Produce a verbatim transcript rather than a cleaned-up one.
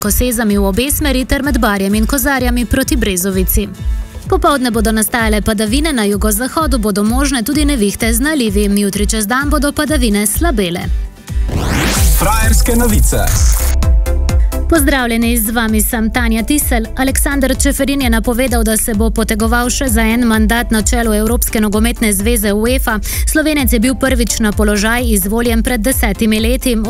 Kosezami v obe smeri ter med Barjem in Kozarjami proti Brezovici. Popoldne bodo nastajale padavine, na jugozahodu bodo možne tudi nevihte z nalivi, jutri čez dan bodo padavine slabele. Frajerske novice. Pozdravljeni, z vami sem Tanja Tisel. Aleksander Čeferin je napovedal, da se bo potegoval še za en mandat na čelu Evropske nogometne zveze UEFA. Slovenec je bil prvič na položaj izvoljen pred desetimi leti.